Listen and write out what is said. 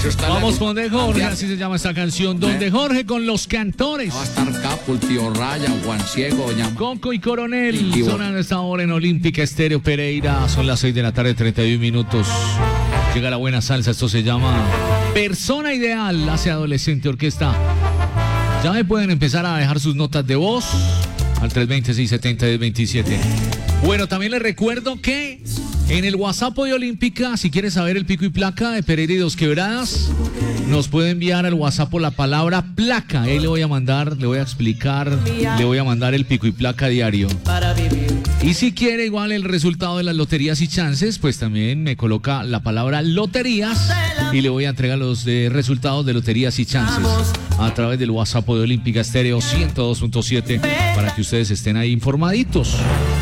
Vamos con Jorge, así se llama esta canción. Donde Jorge con los cantores. Va a estar Capo, el tío Raya, Juan Ciego, doña Coco y Coronel sonan a esta hora en Olímpica Estéreo Pereira. Son las 6 de la tarde, 31 minutos. Llega la buena salsa, esto se llama Persona Ideal, hace Adolescente Orquesta. Ya me pueden empezar a dejar sus notas de voz al 320-670-1027. Bueno, también les recuerdo que en el WhatsApp de Olímpica, si quieres saber el pico y placa de Pereira y Dos Quebradas, nos puede enviar al WhatsApp la palabra placa. Ahí le voy a mandar, le voy a explicar, le voy a mandar el pico y placa diario. Y si quiere igual el resultado de las loterías y chances, pues también me coloca la palabra loterías y le voy a entregar los resultados de loterías y chances a través del WhatsApp de Olímpica Estéreo 102.7 para que ustedes estén ahí informaditos.